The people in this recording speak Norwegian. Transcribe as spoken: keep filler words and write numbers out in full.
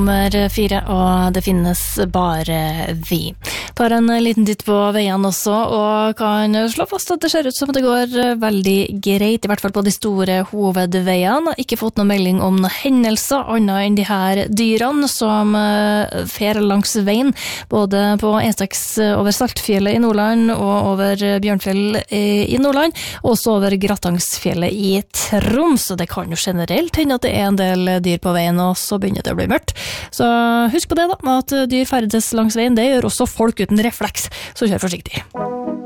Nummer fire, og det finnes bare vi. Tar en liten titt på veiene også, og kan slå fast at det ser ut som det går veldig greit, i hvert fall på de store hovedveiene. Ikke fått noen melding om noen hendelser, annet enn de her dyrene som fer langs veien, både på E seks over Saltfjellet i Nordland og over Bjørnfjell i Nordland, og også over Grattangsfjellet i Troms. Så det kan jo generelt hende at det er en del dyr på veien, og så begynner det å bli mørkt. Så husk på det da, at dyr ferdes langs veien, det gjør også folk uten refleks, så kjør forsiktig.